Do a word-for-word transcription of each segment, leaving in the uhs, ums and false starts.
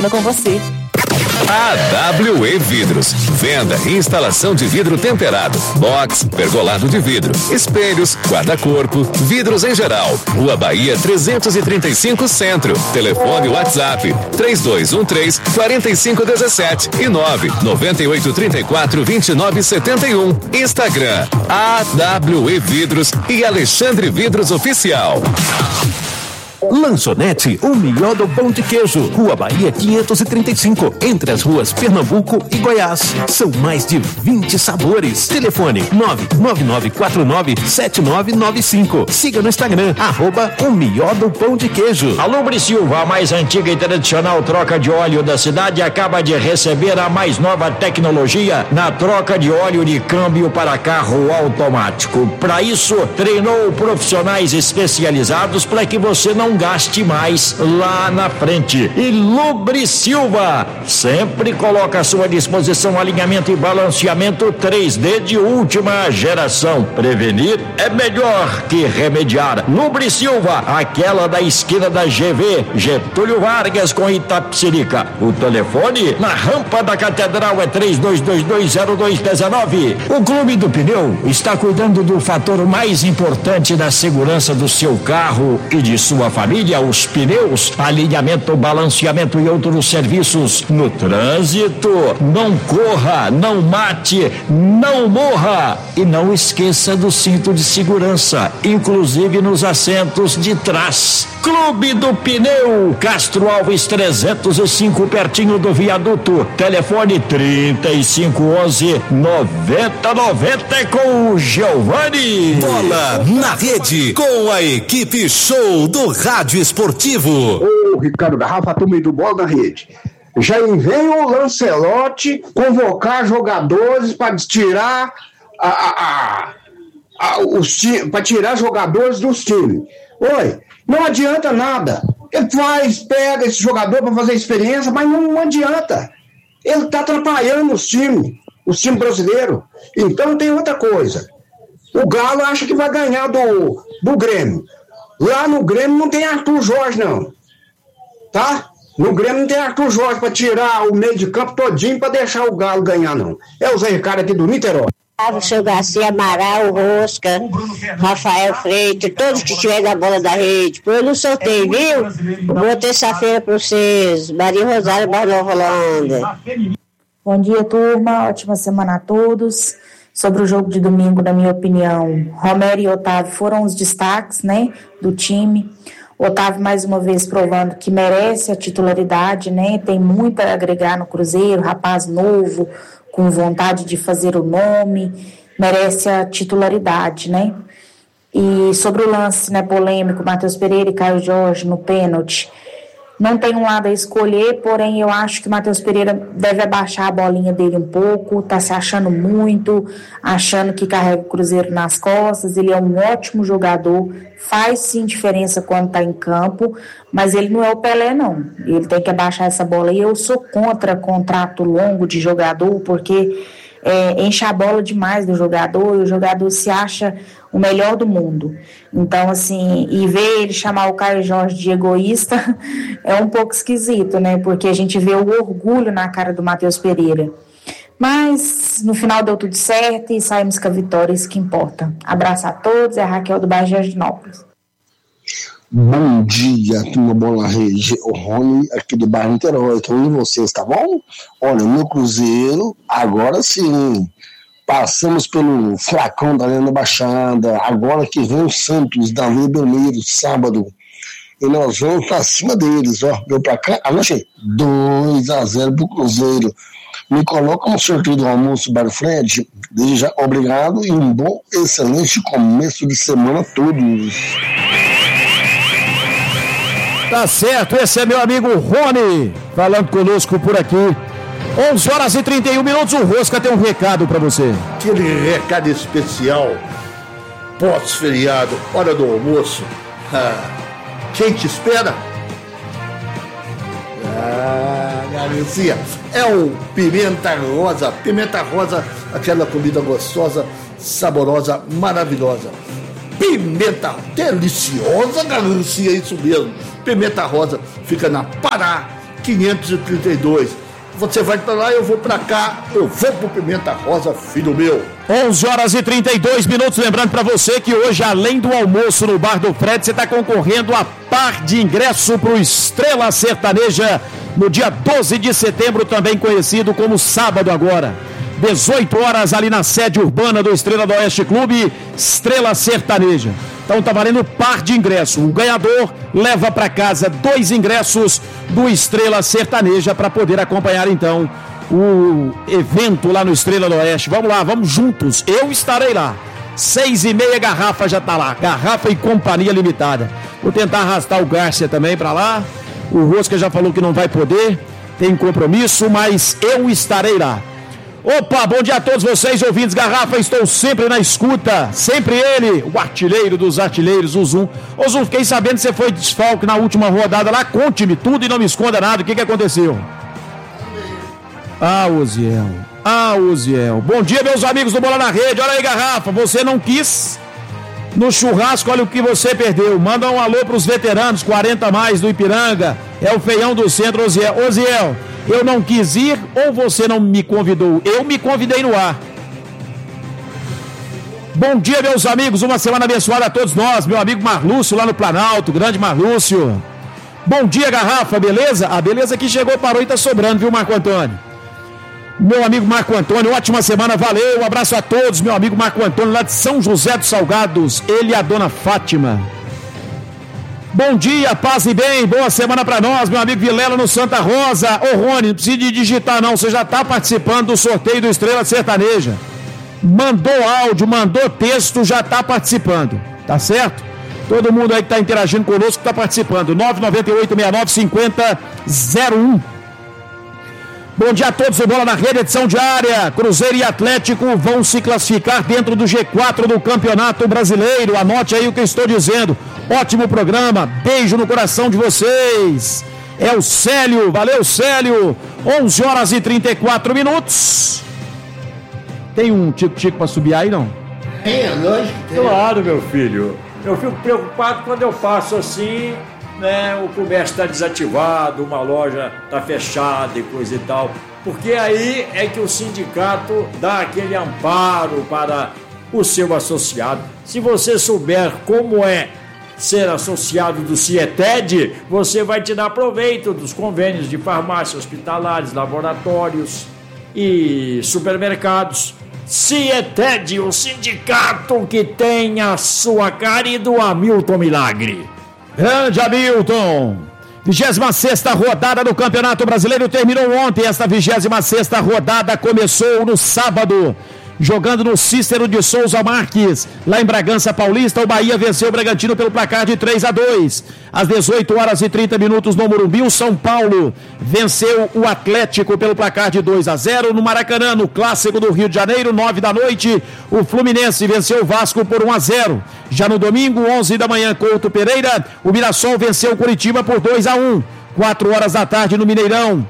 com você. A W E Vidros. Venda e instalação de vidro temperado, box, pergolado de vidro, espelhos, guarda-corpo, vidros em geral. Rua Bahia trezentos e trinta e cinco Centro. Telefone WhatsApp três dois um três, quatro cinco um sete e nove nove oito três quatro, dois nove sete um. Instagram A W E Vidros e Alexandre Vidros Oficial. Lanchonete, o melhor do pão de queijo. Rua Bahia quinhentos e trinta e cinco, entre as ruas Pernambuco e Goiás. São mais de vinte sabores. Telefone nove nove nove quatro nove sete nove nove cinco. Siga no Instagram, arroba o melhor do pão de queijo. A Lubre Silva, a mais antiga e tradicional troca de óleo da cidade, acaba de receber a mais nova tecnologia na troca de óleo de câmbio para carro automático. Para isso, treinou profissionais especializados para que você não gaste mais lá na frente. E Lubre Silva sempre coloca à sua disposição alinhamento e balanceamento três D de última geração. Prevenir é melhor que remediar. Lubre Silva, aquela da esquina da G V, Getúlio Vargas com Itapecerica. O telefone na rampa da Catedral é três dois dois dois zero dois um nove. O Clube do Pneu está cuidando do fator mais importante da segurança do seu carro e de sua família. Família, os pneus, alinhamento, balanceamento e outros serviços no trânsito. Não corra, não mate, não morra e não esqueça do cinto de segurança, inclusive nos assentos de trás. Clube do Pneu, Castro Alves trezentos e cinco, pertinho do viaduto. Telefone trinta e cinco onze, noventa noventa com o Giovanni. Bola na rede com a equipe show do Rádio Esportivo. Ô, Ricardo Garrafa, turma do Bola na Rede. Já vem o Lancelotti convocar jogadores para tirar a, a, a, a, os para tirar jogadores dos times. Oi, não adianta nada. Ele faz, pega esse jogador para fazer experiência, mas não, não adianta. Ele está atrapalhando os times, os times brasileiros. Então tem outra coisa. O Galo acha que vai ganhar do, do Grêmio. Lá no Grêmio não tem Arthur Jorge, não. Tá? No Grêmio não tem Arthur Jorge para tirar o meio de campo todinho para deixar o Galo ganhar, não. É o Zé Ricardo aqui do Niterói. O seu Garcia Amaral, Rosca, Rafael Freitas, todos que tiverem na bola da rede. Foi no sorteio, viu? Boa terça-feira para vocês. Maria Rosário, Barnova Holanda. Bom dia, turma. Ótima semana a todos. Sobre o jogo de domingo, na minha opinião, Romero e Otávio foram os destaques, né, do time. Otávio, mais uma vez, provando que merece a titularidade, né, tem muito a agregar no Cruzeiro, rapaz novo, com vontade de fazer o nome, merece a titularidade, né. E sobre o lance, né, polêmico, Matheus Pereira e Caio Jorge no pênalti, não tem um lado a escolher, porém eu acho que o Matheus Pereira deve abaixar a bolinha dele um pouco, tá se achando muito, achando que carrega o Cruzeiro nas costas. Ele é um ótimo jogador, faz sim diferença quando tá em campo, mas ele não é o Pelé, não. Ele tem que abaixar essa bola. E eu sou contra contrato longo de jogador, porque é, enche a bola demais do jogador, e o jogador se acha o melhor do mundo. Então, assim, e ver ele chamar o Caio Jorge de egoísta é um pouco esquisito, né? Porque a gente vê o orgulho na cara do Matheus Pereira. Mas, no final deu tudo certo e saímos com a vitória, isso que importa. Abraço a todos, é a Raquel do bairro Jardinópolis. Bom dia, turma Bola Rede, o Rony aqui do bairro Niterói, então e vocês, tá bom? Olha, no Cruzeiro, agora sim, passamos pelo Flacão da Arena Baixada, agora que vem o Santos da Lei Belmiro, sábado, e nós vamos pra cima deles, ó, deu pra cá, anoche, dois a zero pro Cruzeiro. Me coloca no sorteio do almoço, Bar Fred, desde já, obrigado e um bom, excelente começo de semana a todos. Tá certo, esse é meu amigo Rony, falando conosco por aqui. onze horas e trinta e um minutos, o Rosca tem um recado pra você. Aquele recado especial, pós-feriado, hora do almoço. Ah, quem te espera? Ah, Garcia, é o Pimenta Rosa. Pimenta Rosa, aquela comida gostosa, saborosa, maravilhosa. Pimenta deliciosa, Garcia, isso mesmo. Pimenta Rosa fica na Pará, quinhentos e trinta e dois. Você vai para lá, eu vou para cá, eu vou pro Pimenta Rosa, filho meu. onze horas e trinta e dois minutos, lembrando para você que hoje, além do almoço no Bar do Fred, você está concorrendo a par de ingresso pro Estrela Sertaneja no dia doze de setembro, também conhecido como sábado agora. dezoito horas ali na sede urbana do Estrela do Oeste Clube, Estrela Sertaneja. Então tá valendo par de ingresso. O ganhador leva para casa dois ingressos do Estrela Sertaneja para poder acompanhar então o evento lá no Estrela do Oeste. Vamos lá, vamos juntos. Eu estarei lá. Seis e meia, Garrafa já tá lá. Garrafa e Companhia Limitada. Vou tentar arrastar o Gárcia também para lá. O Rosca já falou que não vai poder. Tem compromisso, mas eu estarei lá. Opa, bom dia a todos vocês, ouvintes Garrafa, estou sempre na escuta, sempre ele, o artilheiro dos artilheiros, o Zum. Ô Zum, fiquei sabendo que você foi desfalque na última rodada lá, conte-me tudo e não me esconda nada, o que que aconteceu? Ah, Uziel, ah, Uziel, bom dia meus amigos do Bola na Rede, olha aí Garrafa, você não quis no churrasco, olha o que você perdeu, manda um alô pros veteranos, quarenta a mais do Ipiranga, é o feião do centro, Uziel, Uziel. Eu não quis ir ou você não me convidou? Eu me convidei no ar. Bom dia, meus amigos. Uma semana abençoada a todos nós. Meu amigo Marlúcio lá no Planalto. Grande Marlúcio. Bom dia, Garrafa. Beleza? A beleza que chegou, parou e tá sobrando, viu, Marco Antônio? Meu amigo Marco Antônio, ótima semana. Valeu. Um abraço a todos. Meu amigo Marco Antônio lá de São José dos Salgados. Ele e a dona Fátima. Bom dia, paz e bem, boa semana pra nós, meu amigo Vilela no Santa Rosa. Ô Rony, não precisa de digitar não, você já tá participando do sorteio do Estrela Sertaneja. Mandou áudio, mandou texto, já tá participando, tá certo? Todo mundo aí que tá interagindo conosco tá participando, nove nove oito, seis nove cinco zero zero um. Bom dia a todos, o Bola na Rede, edição diária. Cruzeiro e Atlético vão se classificar dentro do G quatro do Campeonato Brasileiro. Anote aí o que eu estou dizendo. Ótimo programa, beijo no coração de vocês. É o Célio, valeu Célio. onze horas e trinta e quatro minutos. Tem um tico-tico para subir aí, não? É, lógico que tem. Claro, meu filho. Eu fico preocupado quando eu passo assim, né, o comércio está desativado, uma loja está fechada e coisa e tal. Porque aí é que o sindicato dá aquele amparo para o seu associado. Se você souber como é ser associado do CIETED, você vai tirar proveito dos convênios de farmácia, hospitalares, laboratórios e supermercados. CIETED, o sindicato que tem a sua cara, e do Hamilton Milagre. Grande Hamilton! vigésima sexta rodada do Campeonato Brasileiro terminou ontem. Esta vigésima sexta rodada começou no sábado, jogando no Cícero de Souza Marques, lá em Bragança Paulista. O Bahia venceu o Bragantino pelo placar de três a dois. Às dezoito horas e trinta minutos no Morumbi, o São Paulo venceu o Atlético pelo placar de dois a zero. No Maracanã, no Clássico do Rio de Janeiro, nove da noite, o Fluminense venceu o Vasco por um a zero. Já no domingo, onze da manhã, Couto Pereira, o Mirassol venceu o Curitiba por dois a um. quatro horas da tarde no Mineirão,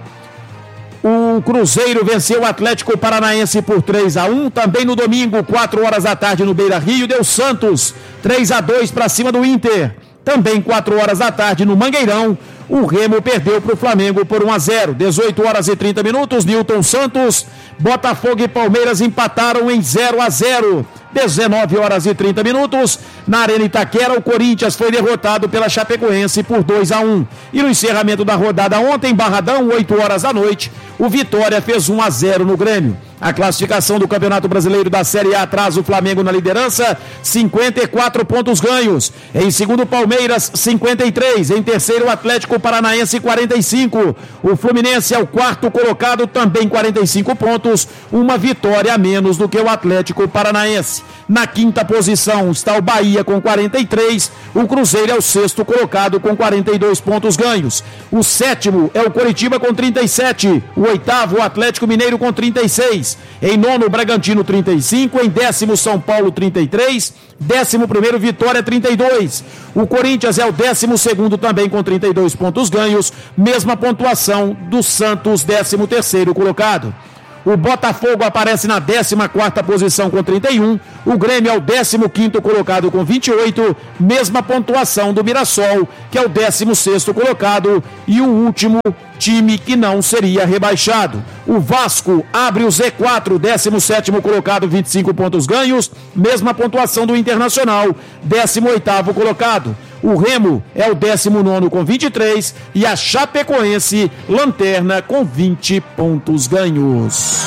o Cruzeiro venceu o Atlético Paranaense por três a um. Também no domingo, quatro horas da tarde no Beira Rio, deu Santos três a dois para cima do Inter. Também quatro horas da tarde no Mangueirão, o Remo perdeu para o Flamengo por um a zero. dezoito horas e trinta minutos, Nilton Santos, Botafogo e Palmeiras empataram em zero a zero. dezenove horas e trinta minutos, na Arena Itaquera, o Corinthians foi derrotado pela Chapecoense por dois a um. E no encerramento da rodada ontem, Barradão, oito horas da noite, o Vitória fez um a zero no Grêmio. A classificação do Campeonato Brasileiro da Série A traz o Flamengo na liderança, cinquenta e quatro pontos ganhos. Em segundo, Palmeiras, cinquenta e três. Em terceiro, Atlético Paranaense, quarenta e cinco. O Fluminense é o quarto colocado, também quarenta e cinco pontos, uma vitória a menos do que o Atlético Paranaense. Na quinta posição está o Bahia com quarenta e três, o Cruzeiro é o sexto colocado com quarenta e dois pontos ganhos. O sétimo é o Coritiba com trinta e sete, o oitavo o Atlético Mineiro com trinta e seis, em nono o Bragantino trinta e cinco, em décimo São Paulo trinta e três, décimo primeiro Vitória trinta e dois. O Corinthians é o décimo segundo também com trinta e dois pontos ganhos, mesma pontuação do Santos, décimo terceiro colocado. O Botafogo aparece na décima quarta posição com trinta e um. O Grêmio é o décimo quinto colocado com vinte e oito. Mesma pontuação do Mirassol, que é o décimo sexto colocado. E o último time que não seria rebaixado. O Vasco abre o Z quatro, décimo sétimo colocado, vinte e cinco pontos ganhos. Mesma pontuação do Internacional, décimo oitavo colocado. O Remo é o décimo nono com vinte e três e a Chapecoense, lanterna, com vinte pontos ganhos.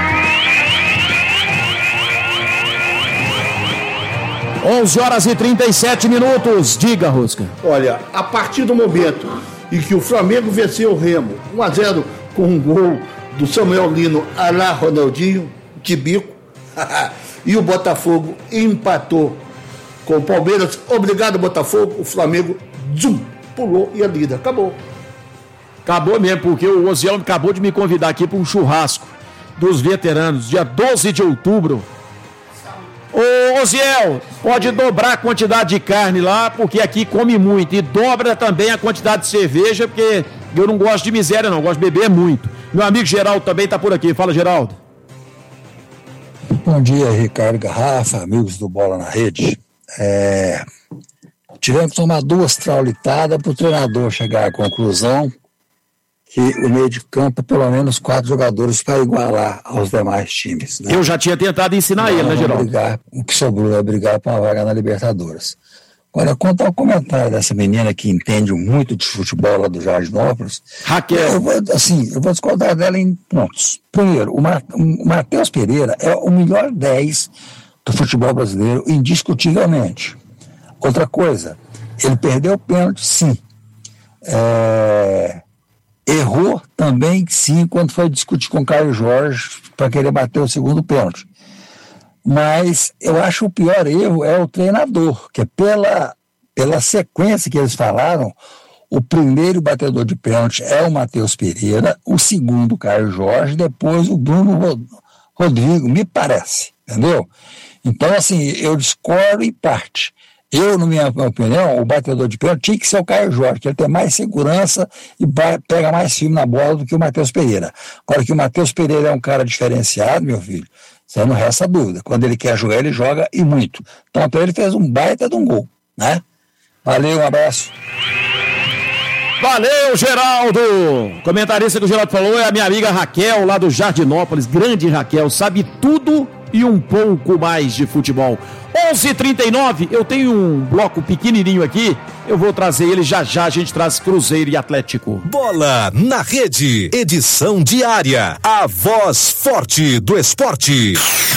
onze horas e trinta e sete minutos. Diga, Rosca. Olha, a partir do momento em que o Flamengo venceu o Remo um a zero com um gol do Samuel Lino a lá Ronaldinho, de bico, e o Botafogo empatou com o Palmeiras, obrigado Botafogo, o Flamengo zum, pulou e a líder, acabou. Acabou mesmo, porque o Osiel acabou de me convidar aqui para um churrasco dos veteranos, dia doze de outubro. Ô Osiel, pode dobrar a quantidade de carne lá, porque aqui come muito, e dobra também a quantidade de cerveja, porque eu não gosto de miséria não, gosto de beber muito. Meu amigo Geraldo também está por aqui, fala Geraldo. Bom dia, Ricardo Garrafa, amigos do Bola na Rede. É, tivemos que tomar duas traulitadas para o treinador chegar à conclusão que o meio de campo é pelo menos quatro jogadores para igualar aos demais times, né? Eu já tinha tentado ensinar ele, né, Geraldo? Brigar, o que sobrou é brigar para uma vaga na Libertadores. Agora, quanto ao comentário dessa menina que entende muito de futebol lá do Jardinópolis, Raquel, eu vou, assim, eu vou discordar dela em pontos. Primeiro, o, Mar, o Matheus Pereira é o melhor dez do futebol brasileiro, indiscutivelmente. Outra coisa, ele perdeu o pênalti, sim. É, errou também, sim, quando foi discutir com o Caio Jorge para querer bater o segundo pênalti. Mas eu acho o pior erro é o treinador, que é pela, pela sequência que eles falaram, o primeiro batedor de pênalti é o Matheus Pereira, o segundo o Caio Jorge, depois o Bruno Rodrigo, me parece, entendeu? Então, assim, eu discordo em parte. Eu, na minha opinião, o batedor de pênalti tinha que ser o Caio Jorge, que ele tem mais segurança e pega mais firme na bola do que o Matheus Pereira. Agora que o Matheus Pereira é um cara diferenciado, meu filho, você não resta dúvida. Quando ele quer jogar, ele joga e muito. Então, ele fez um baita de um gol, né? Valeu, um abraço. Valeu, Geraldo! Comentarista que o Geraldo falou é a minha amiga Raquel, lá do Jardinópolis. Grande Raquel, sabe tudo e um pouco mais de futebol. onze e trinta e nove, eu tenho um bloco pequenininho aqui, eu vou trazer ele já já, a gente traz Cruzeiro e Atlético. Bola na Rede, edição diária, a voz forte do esporte.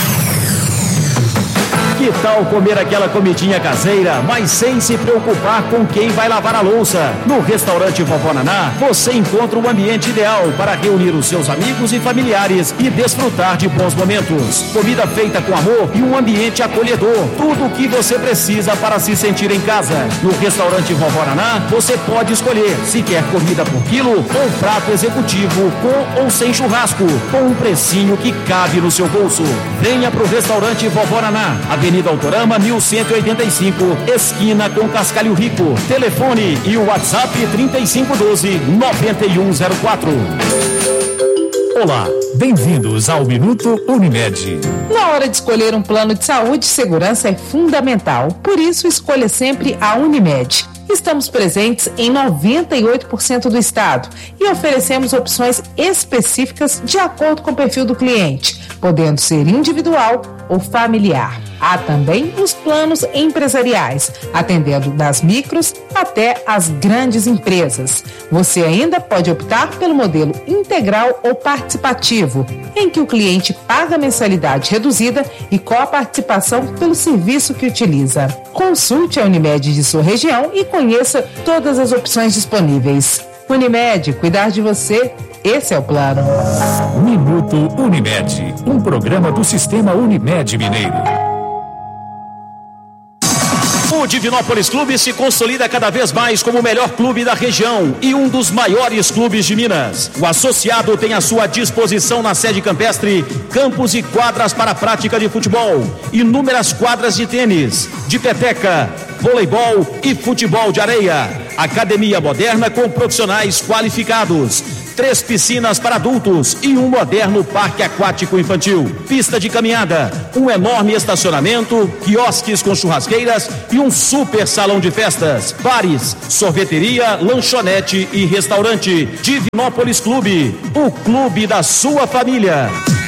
Que tal comer aquela comidinha caseira, mas sem se preocupar com quem vai lavar a louça? No restaurante Vovó Naná, você encontra o ambiente ideal para reunir os seus amigos e familiares e desfrutar de bons momentos. Comida feita com amor e um ambiente acolhedor. Tudo o que você precisa para se sentir em casa. No restaurante Vovó Naná, você pode escolher se quer comida por quilo ou prato executivo com ou sem churrasco, com um precinho que cabe no seu bolso. Venha pro restaurante Vovó Naná, Avenida Autorama mil cento e oitenta e cinco, esquina com Cascalho Rico. Telefone e o WhatsApp trinta e cinco doze, noventa e um zero quatro. Olá, bem-vindos ao Minuto Unimed. Na hora de escolher um plano de saúde, segurança é fundamental. Por isso, escolha sempre a Unimed. Estamos presentes em noventa e oito por cento do estado e oferecemos opções específicas de acordo com o perfil do cliente, podendo ser individual ou familiar. Há também os planos empresariais, atendendo das micros até as grandes empresas. Você ainda pode optar pelo modelo integral ou participativo, em que o cliente paga mensalidade reduzida e com a participação pelo serviço que utiliza. Consulte a Unimed de sua região e conheça todas as opções disponíveis. Unimed, cuidar de você, esse é o plano. Minuto Unimed, um programa do Sistema Unimed Mineiro. O Divinópolis Clube se consolida cada vez mais como o melhor clube da região e um dos maiores clubes de Minas. O associado tem à sua disposição na sede campestre campos e quadras para a prática de futebol, inúmeras quadras de tênis, de peteca, voleibol e futebol de areia. Academia moderna com profissionais qualificados. três piscinas para adultos e um moderno parque aquático infantil, pista de caminhada, um enorme estacionamento, quiosques com churrasqueiras e um super salão de festas, bares, sorveteria, lanchonete e restaurante. Divinópolis Clube, o clube da sua família.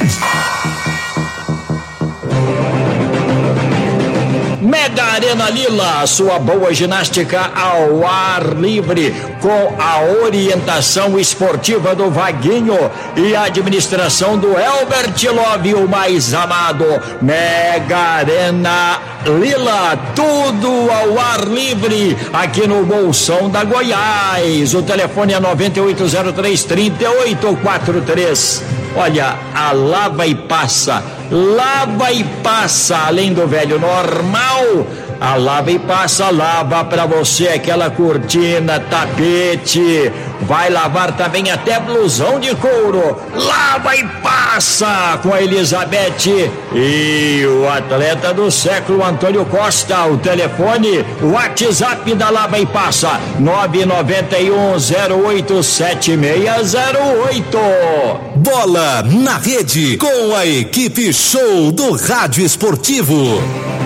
Mega Arena Lila, sua boa ginástica ao ar livre, com a orientação esportiva do Vaguinho e a administração do Elbert Love, o mais amado. Mega Arena Lila, tudo ao ar livre, aqui no Bolsão da Goiás. O telefone é nove oito zero três, três oito quatro três. Olha, a lava e passa, lava e passa, além do velho normal, a lava e passa lava pra você aquela cortina, tapete, vai lavar também até blusão de couro. Lava e passa com a Elizabeth e o atleta do século, Antônio Costa. O telefone, o WhatsApp da Lava e Passa, nove nove um zero oito sete seis zero oito. Bola na Rede, com a equipe show do Rádio Esportivo.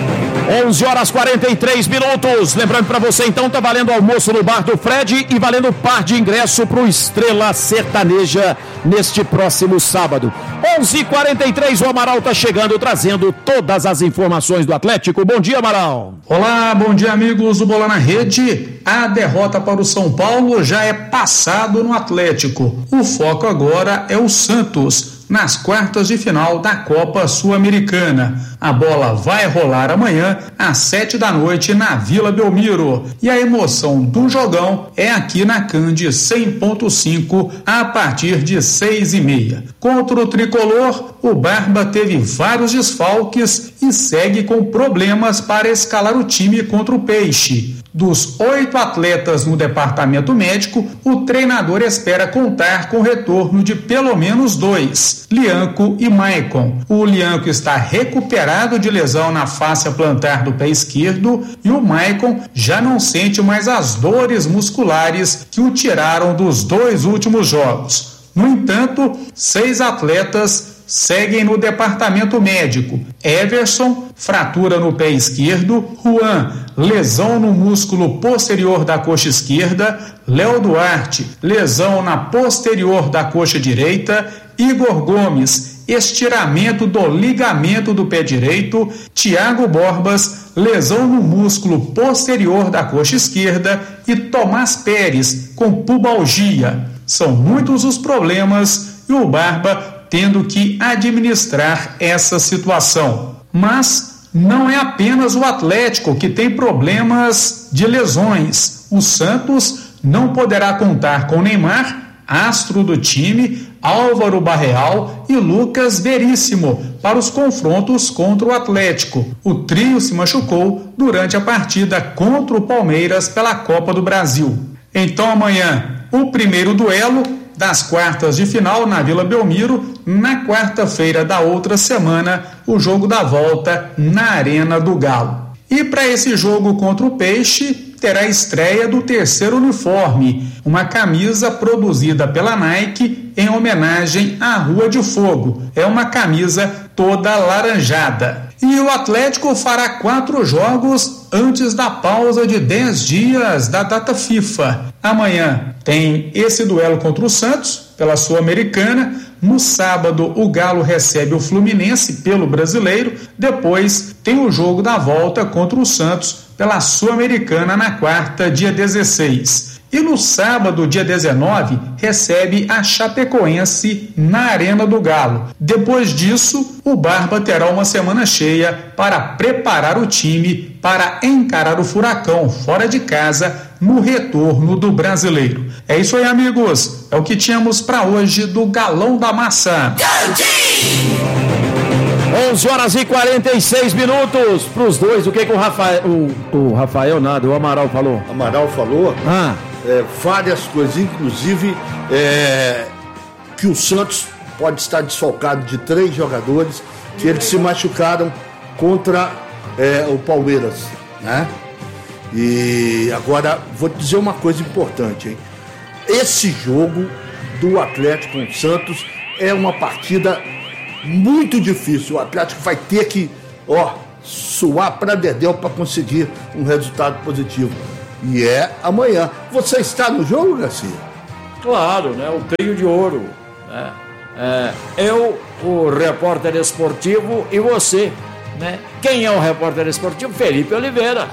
onze horas e quarenta e três minutos. Lembrando para você, então, tá valendo almoço no bar do Fred e valendo par de ingresso pro Estrela Sertaneja neste próximo sábado. onze e quarenta e três, o Amaral tá chegando, trazendo todas as informações do Atlético. Bom dia, Amaral. Olá, bom dia, amigos do Bola na Rede. A derrota para o São Paulo já é passado no Atlético. O foco agora é o Santos, nas quartas de final da Copa Sul-Americana. A bola vai rolar amanhã às sete da noite na Vila Belmiro. E a emoção do jogão é aqui na Cande cem ponto cinco a partir de seis e meia. Contra o Tricolor, o Barba teve vários desfalques e segue com problemas para escalar o time contra o Peixe. Dos oito atletas no departamento médico, o treinador espera contar com o retorno de pelo menos dois, Lianco e Maicon. O Lianco está recuperado de lesão na face plantar do pé esquerdo e o Maicon já não sente mais as dores musculares que o tiraram dos dois últimos jogos. No entanto, seis atletas seguem no departamento médico: Everson, fratura no pé esquerdo; Juan, lesão no músculo posterior da coxa esquerda; Léo Duarte, lesão na posterior da coxa direita; Igor Gomes, estiramento do ligamento do pé direito; Thiago Borbas, lesão no músculo posterior da coxa esquerda; e Tomás Pérez, com pubalgia. São muitos os problemas e o Barba tendo que administrar essa situação. Mas não é apenas o Atlético que tem problemas de lesões. O Santos não poderá contar com Neymar, astro do time, Álvaro Barreal e Lucas Veríssimo para os confrontos contra o Atlético. O trio se machucou durante a partida contra o Palmeiras pela Copa do Brasil. Então amanhã, o primeiro duelo das quartas de final na Vila Belmiro. Na quarta-feira da outra semana, o jogo da volta na Arena do Galo. E para esse jogo contra o Peixe, terá a estreia do terceiro uniforme, uma camisa produzida pela Nike em homenagem à Rua de Fogo. É uma camisa toda laranjada. E o Atlético fará quatro jogos antes da pausa de dez dias da data FIFA. Amanhã tem esse duelo contra o Santos, pela Sul-Americana. No sábado, o Galo recebe o Fluminense pelo Brasileiro. Depois tem o jogo da volta contra o Santos pela Sul-Americana na quarta, dia dezesseis. E no sábado, dia dezenove, recebe a Chapecoense na Arena do Galo. Depois disso, o Barba terá uma semana cheia para preparar o time para encarar o Furacão fora de casa no retorno do Brasileiro. É isso aí, amigos. É o que tínhamos para hoje do Galão da Massa. onze horas e quarenta e seis minutos para os dois. O que que o Rafael, o, o Rafael nada, o Amaral falou? Amaral falou ah. é, várias coisas, inclusive é, que o Santos pode estar desfalcado de três jogadores que eles se machucaram contra é, o Palmeiras, né? E agora vou te dizer uma coisa importante, hein? Esse jogo do Atlético com o Santos. É uma partida muito difícil. O Atlético vai ter que, ó, suar para dedéu para conseguir um resultado positivo. E é amanhã. Você está no jogo, Garcia? Claro, né? O trio de ouro. Né? É, eu, o repórter esportivo e você. Né? Quem é o repórter esportivo? Felipe Oliveira.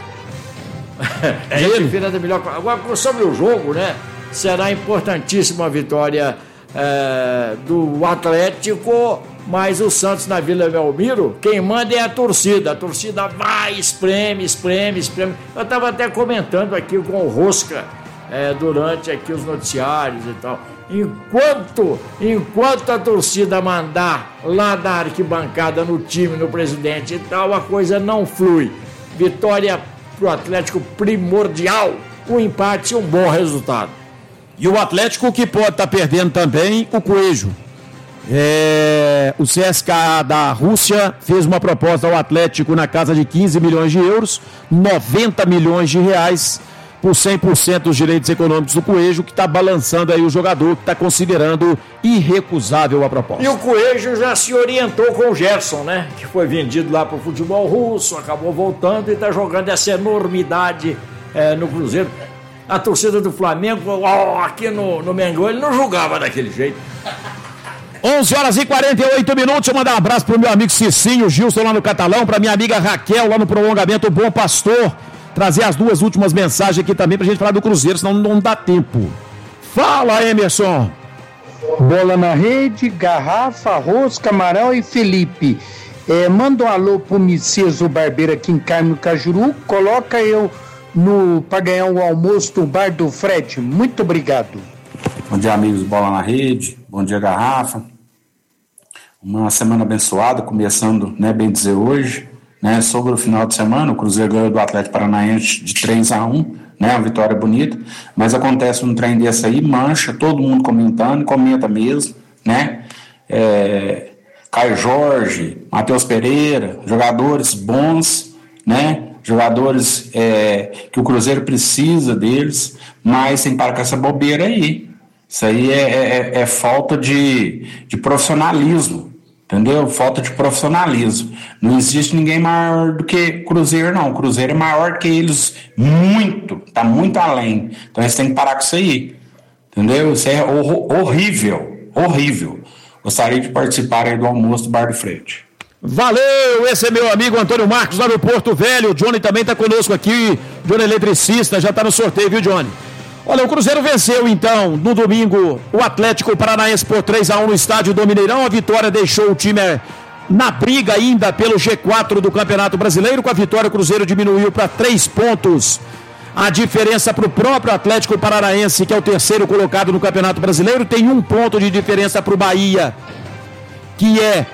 É ele. Da melhor... Agora, sobre o jogo, né? Será importantíssima a vitória é, do Atlético, mas o Santos na Vila Belmiro, quem manda é a torcida. A torcida vai, espreme, espreme, espreme. Eu estava até comentando aqui com o Rosca é, durante aqui os noticiários e tal. Enquanto, enquanto a torcida mandar lá da arquibancada no time, no presidente e tal, a coisa não flui. Vitória pro Atlético primordial, um empate e um bom resultado. E o Atlético que pode estar tá perdendo também o Coelho. É, o C S K A da Rússia fez uma proposta ao Atlético na casa de quinze milhões de euros, noventa milhões de reais por cem por cento dos direitos econômicos do Coelho, que está balançando aí o jogador, que está considerando irrecusável a proposta. E o Coelho já se orientou com o Gerson, né? Que foi vendido lá para o futebol russo, acabou voltando e está jogando essa enormidade é, no Cruzeiro. A torcida do Flamengo, ó, aqui no, no Mengão, ele não jogava daquele jeito. onze horas e quarenta e oito minutos. Deixa eu mandar um abraço pro meu amigo Cicinho, Gilson lá no Catalão, pra minha amiga Raquel lá no prolongamento Bom Pastor. Trazer as duas últimas mensagens aqui também pra gente falar do Cruzeiro, senão não dá tempo. Fala, Emerson. Bola na rede, Garrafa, Rosca, Camarão e Felipe. É, manda um alô pro Miceso Barbeiro aqui em Carmo Cajuru. Coloca eu no para ganhar o almoço do bar do Fred. Muito obrigado. Bom dia, amigos do Bola na Rede. Bom dia, Garrafa. Uma semana abençoada, começando, né, bem dizer hoje, né, sobre o final de semana. O Cruzeiro ganhou do Atlético Paranaense de três a um, né, uma vitória bonita, mas acontece um trem desse aí, mancha, todo mundo comentando, comenta mesmo, né, é, Caio Jorge, Matheus Pereira, jogadores bons, né, jogadores é, que o Cruzeiro precisa deles, mas sem parar com essa bobeira aí. Isso aí é, é, é falta de, de profissionalismo, entendeu? Falta de profissionalismo. Não existe ninguém maior do que Cruzeiro, não. O Cruzeiro é maior que eles muito, tá muito além. Então eles têm que parar com isso aí, entendeu? Isso é hor- horrível, horrível. Gostaria de participar aí do almoço do Bar do Frete. Valeu, esse é meu amigo Antônio Marcos lá no Porto Velho. O Johnny também está conosco aqui, Johnny eletricista, já está no sorteio, viu, Johnny? Olha, o Cruzeiro venceu então no domingo o Atlético Paranaense por três a um no estádio do Mineirão. A vitória deixou o time na briga ainda pelo G quatro do Campeonato Brasileiro. Com a vitória o Cruzeiro diminuiu para três pontos a diferença para o próprio Atlético Paranaense, que é o terceiro colocado no Campeonato Brasileiro. Tem um ponto de diferença para o Bahia, que é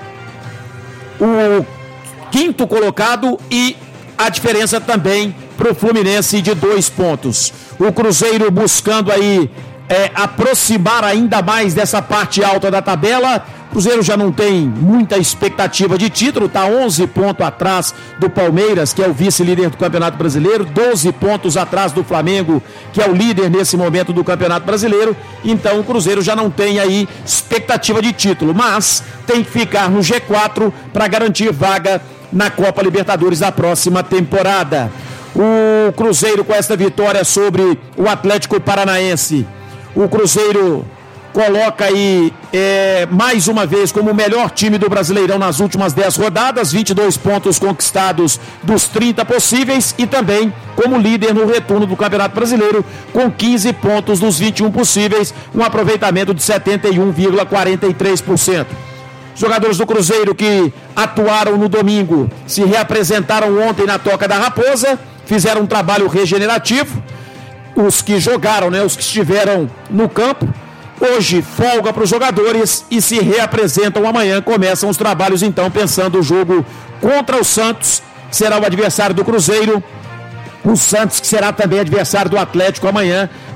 o quinto colocado, e a diferença também para o Fluminense de dois pontos. O Cruzeiro buscando aí é, aproximar ainda mais dessa parte alta da tabela. O Cruzeiro já não tem muita expectativa de título, está onze pontos atrás do Palmeiras, que é o vice-líder do Campeonato Brasileiro, doze pontos atrás do Flamengo, que é o líder nesse momento do Campeonato Brasileiro. Então o Cruzeiro já não tem aí expectativa de título, mas tem que ficar no G quatro para garantir vaga na Copa Libertadores da próxima temporada. O Cruzeiro, com esta vitória sobre o Atlético Paranaense, o Cruzeiro coloca aí é, mais uma vez como o melhor time do Brasileirão nas últimas dez rodadas, vinte e dois pontos conquistados dos trinta possíveis, e também como líder no retorno do Campeonato Brasileiro com quinze pontos dos vinte e um possíveis, um aproveitamento de setenta e um vírgula quarenta e três por cento. Jogadores do Cruzeiro que atuaram no domingo se reapresentaram ontem na Toca da Raposa, fizeram um trabalho regenerativo. Os que jogaram, né, os que estiveram no campo, hoje folga para os jogadores e se reapresentam amanhã. Começam os trabalhos então pensando o jogo contra o Santos, que será o adversário do Cruzeiro. O Santos, que será também adversário do Atlético amanhã,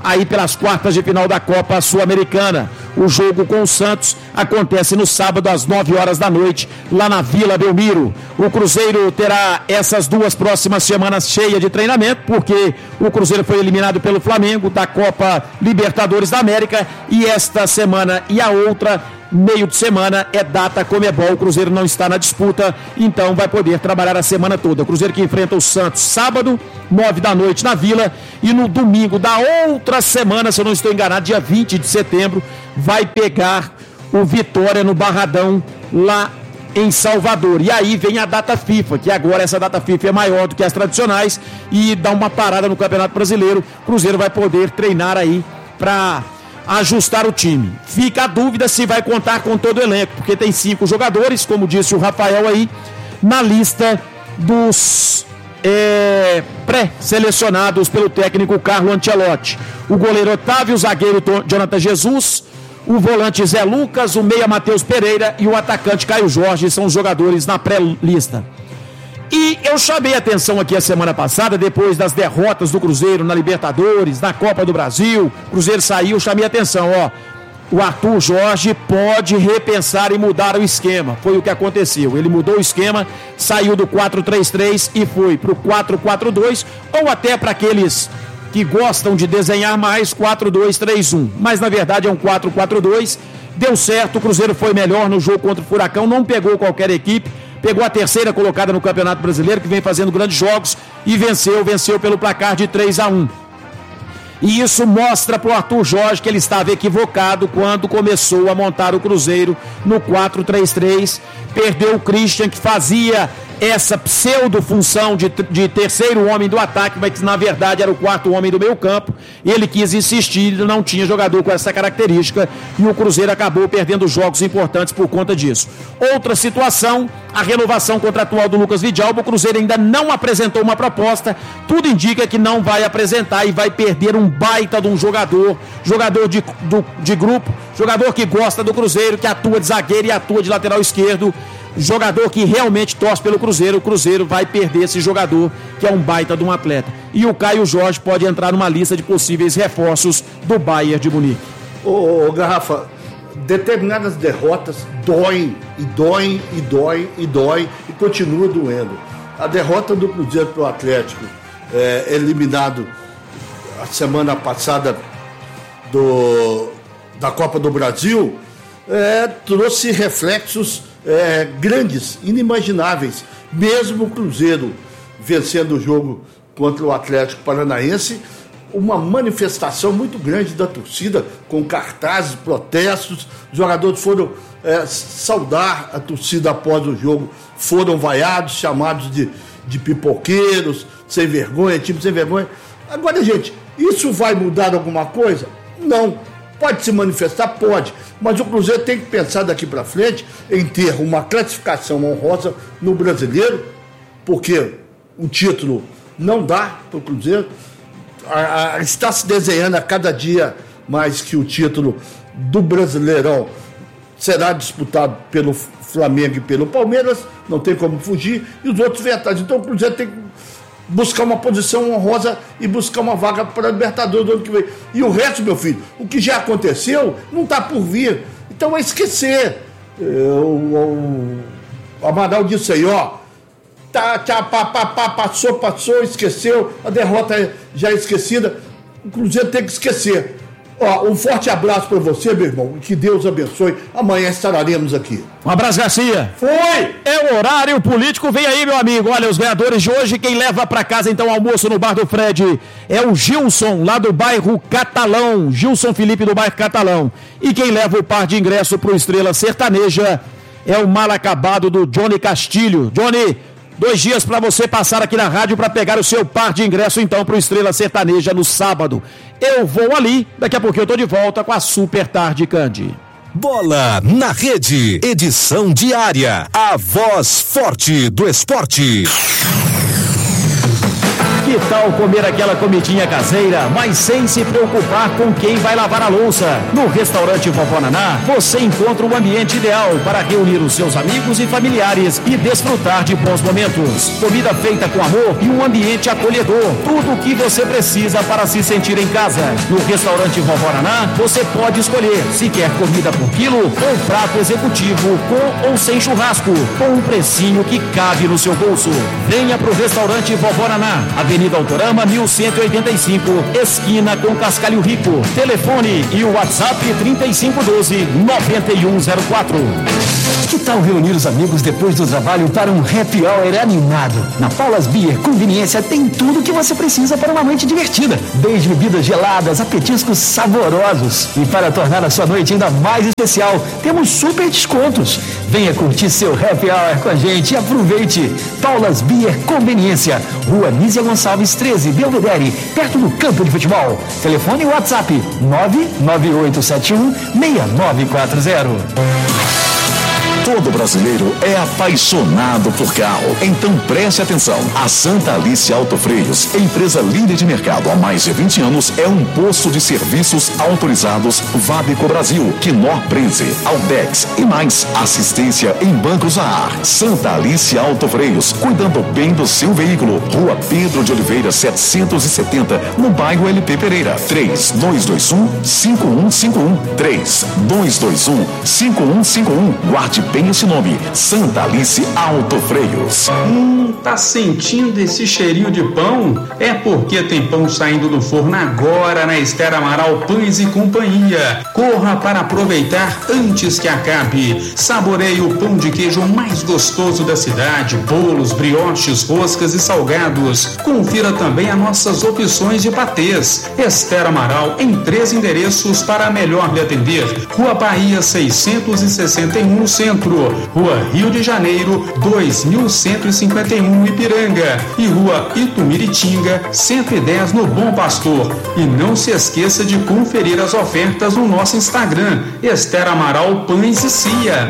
aí pelas quartas de final da Copa Sul-Americana. O jogo com o Santos acontece no sábado às nove horas da noite, lá na Vila Belmiro. O Cruzeiro terá essas duas próximas semanas cheias de treinamento, porque o Cruzeiro foi eliminado pelo Flamengo da Copa Libertadores da América, e esta semana e a outra, meio de semana, é data Comebol. O Cruzeiro não está na disputa, então vai poder trabalhar a semana toda. O Cruzeiro que enfrenta o Santos sábado, nove da noite na Vila, e no domingo da outra semana, se eu não estou enganado, dia vinte de setembro, vai pegar o Vitória no Barradão, lá em Salvador. E aí vem a data FIFA, que agora essa data FIFA é maior do que as tradicionais, e dá uma parada no Campeonato Brasileiro. O Cruzeiro vai poder treinar aí para ajustar o time. Fica a dúvida se vai contar com todo o elenco, porque tem cinco jogadores, como disse o Rafael aí, na lista dos é, pré-selecionados pelo técnico Carlo Ancelotti. O goleiro Otávio, o zagueiro Jonathan Jesus, o volante Zé Lucas, o meia Matheus Pereira e o atacante Caio Jorge são os jogadores na pré-lista. E eu chamei a atenção aqui a semana passada, depois das derrotas do Cruzeiro na Libertadores, na Copa do Brasil, o Cruzeiro saiu, chamei a atenção, ó, o Arthur Jorge pode repensar e mudar o esquema. Foi o que aconteceu, ele mudou o esquema, saiu do quatro três três e foi para o quatro quatro dois, ou até para aqueles que gostam de desenhar mais, quatro dois três um, mas na verdade é um quatro quatro dois, deu certo, o Cruzeiro foi melhor no jogo contra o Furacão, não pegou qualquer equipe, pegou a terceira colocada no Campeonato Brasileiro, que vem fazendo grandes jogos, e venceu, venceu pelo placar de três a um. E isso mostra para o Arthur Jorge que ele estava equivocado quando começou a montar o Cruzeiro no quatro três três, perdeu o Christian, que fazia essa pseudo-função de, de terceiro homem do ataque, mas que na verdade era o quarto homem do meio campo. Ele quis insistir, ele não tinha jogador com essa característica, e o Cruzeiro acabou perdendo jogos importantes por conta disso. Outra situação, a renovação contratual do Lucas Vidalba. O Cruzeiro ainda não apresentou uma proposta, tudo indica que não vai apresentar e vai perder um baita de um jogador, jogador de, do, de grupo, jogador que gosta do Cruzeiro, que atua de zagueiro e atua de lateral esquerdo, jogador que realmente torce pelo Cruzeiro. O Cruzeiro vai perder esse jogador, que é um baita de um atleta. E o Caio Jorge pode entrar numa lista de possíveis reforços do Bayern de Munique. Ô, ô Garrafa, determinadas derrotas doem, e doem, e doem, e doem, e continua doendo. A derrota do Cruzeiro para o Atlético, é, eliminado a semana passada do, da Copa do Brasil, é, trouxe reflexos É, grandes, inimagináveis. Mesmo o Cruzeiro vencendo o jogo contra o Atlético Paranaense, uma manifestação muito grande da torcida, com cartazes, protestos. Os jogadores foram é, saudar a torcida após o jogo, foram vaiados, chamados de, de pipoqueiros, sem vergonha, time sem vergonha. Agora, gente, isso vai mudar alguma coisa? Não. Pode se manifestar? Pode. Mas o Cruzeiro tem que pensar daqui para frente em ter uma classificação honrosa no Brasileiro, porque o título não dá para o Cruzeiro. A, a, está se desenhando a cada dia mais que o título do Brasileirão será disputado pelo Flamengo e pelo Palmeiras, não tem como fugir, e os outros vêm atrás. Então o Cruzeiro tem que buscar uma posição honrosa e buscar uma vaga para a Libertadores do ano que vem. E o resto, meu filho, o que já aconteceu, não está por vir. Então é esquecer. O, o Amaral disse aí, ó, tá, tá, pá, pá, pá, passou, passou, esqueceu, a derrota já é esquecida. O Cruzeiro tem que esquecer. Ó, um forte abraço para você, meu irmão, que Deus abençoe. Amanhã estaremos aqui. Um abraço, Garcia. Foi! É o horário político, vem aí, meu amigo. Olha, os ganhadores de hoje, quem leva para casa então almoço no Bar do Fred é o Gilson, lá do bairro Catalão. Gilson Felipe do bairro Catalão. E quem leva o par de ingresso pro Estrela Sertaneja é o mal acabado do Johnny Castilho. Johnny, dois dias para você passar aqui na rádio para pegar o seu par de ingresso então pro Estrela Sertaneja no sábado. Eu vou ali, daqui a pouco eu tô de volta com a Super Tarde Candi. Bola na Rede, edição diária, a voz forte do esporte. Que tal comer aquela comidinha caseira, mas sem se preocupar com quem vai lavar a louça? No restaurante Vovó Naná, você encontra o ambiente ideal para reunir os seus amigos e familiares e desfrutar de bons momentos. Comida feita com amor e um ambiente acolhedor. Tudo o que você precisa para se sentir em casa. No restaurante Vovó Naná, você pode escolher se quer comida por quilo ou prato executivo com ou sem churrasco, com um precinho que cabe no seu bolso. Venha pro restaurante Vovó Naná, Avenida Autorama mil cento e oitenta e cinco, esquina com Cascalho Rico. Telefone e o WhatsApp trinta e cinco doze, noventa e um zero quatro. Que tal reunir os amigos depois do trabalho para um happy hour animado? Na Paulas Beer Conveniência tem tudo o que você precisa para uma noite divertida. Desde bebidas geladas a petiscos saborosos. E para tornar a sua noite ainda mais especial, temos super descontos. Venha curtir seu happy hour com a gente e aproveite. Paulas Beer Conveniência, Rua Nízia Gonçalves treze, Belvedere, perto do campo de futebol. Telefone e WhatsApp nove nove oito sete um seis nove quatro zero. Todo brasileiro é apaixonado por carro. Então preste atenção. A Santa Alice Auto Freios, empresa líder de mercado há mais de vinte anos, é um posto de serviços autorizados Vabico Brasil, Knorr Prenze, Altex e mais. Assistência em bancos a ar. Santa Alice Auto Freios, cuidando bem do seu veículo. Rua Pedro de Oliveira setecentos e setenta, no bairro L P Pereira. três dois dois um cinco um cinco um. três dois dois um cinco um cinco um. Guarde bem esse nome, Santa Alice Auto Freios. Hum, tá sentindo esse cheirinho de pão? É porque tem pão saindo do forno agora na Esther Amaral Pães e Companhia. Corra para aproveitar antes que acabe. Saboreie o pão de queijo mais gostoso da cidade, bolos, brioches, roscas e salgados. Confira também as nossas opções de patês. Esther Amaral em três endereços para melhor lhe atender. Rua Bahia seiscentos e sessenta e um no centro. Rua Rio de Janeiro, dois mil cento e cinquenta e um, Ipiranga, e Rua Itumiritinga, cento e dez, no Bom Pastor. E não se esqueça de conferir as ofertas no nosso Instagram, Esther Amaral Pães e Cia.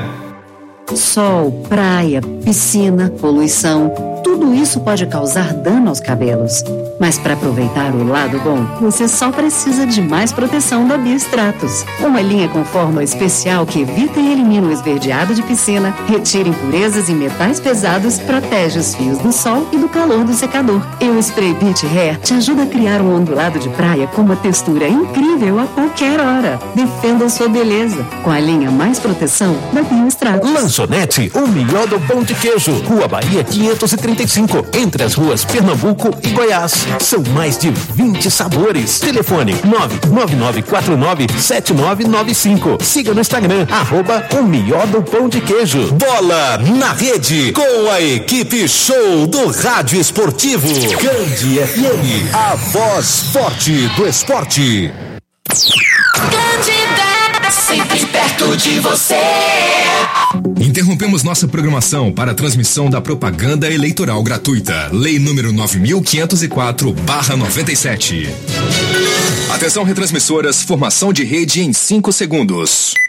Sol, praia, piscina, poluição, tudo isso pode causar dano aos cabelos. Mas para aproveitar o lado bom, você só precisa de mais proteção da Biostratos. Uma linha com fórmula especial que evita e elimina o esverdeado de piscina, retira impurezas e metais pesados, protege os fios do sol e do calor do secador. E o Spray Beach Hair te ajuda a criar um ondulado de praia com uma textura incrível a qualquer hora. Defenda sua beleza com a linha mais proteção da Biostratos. Lanchonete, o melhor do pão de queijo. Rua Bahia quinhentos e trinta e cinco, entre as ruas Pernambuco e Goiás. São mais de vinte sabores. Telefone nove nove nove quatro nove sete nove nove cinco. Siga no Instagram, arroba o melhor do pão de queijo. Bola na rede, com a equipe show do Rádio Esportivo. Grande F M, a voz forte do esporte. Grande, sempre perto de você. Interrompemos nossa programação para a transmissão da propaganda eleitoral gratuita. Lei número nove mil quinhentos e quatro barra noventa e sete. Atenção, retransmissoras, formação de rede em cinco segundos.